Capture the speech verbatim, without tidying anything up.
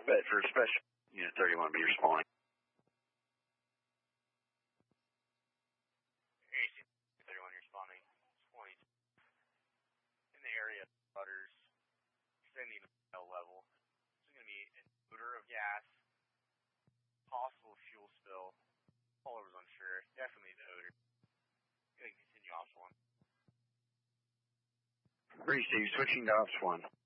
Bedford Special Unit thirty-one, be responding. A C thirty-one responding. twenty in the area of butters, extending the L level. This is going to be an odor of gas, possible fuel spill. All over is unsure. Definitely the odor. Going to continue ops one. Receive, switching to ops one.